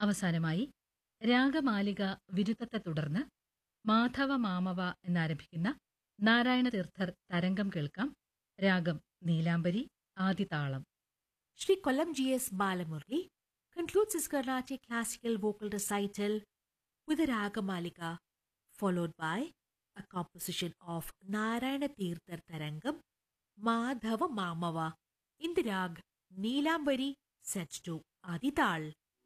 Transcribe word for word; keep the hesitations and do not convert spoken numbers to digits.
അവസാനമായി രാഗമാലിക വിരുദ്ധത്തെ തുടർന്ന് മാധവ മാമവ എന്നാരംഭിക്കുന്ന നാരായണ തീർത്ഥർ തരംഗം കേൾക്കാം. രാഗം നീലാംബരി, ആദിതാളം. Shri Kollam G S Balamurli concludes his Carnatic classical vocal recital with a Ragamalika, followed by a composition of Narayana Tirthar Tarangam, Madhava Mamava in the rag Neelambari set to Adital.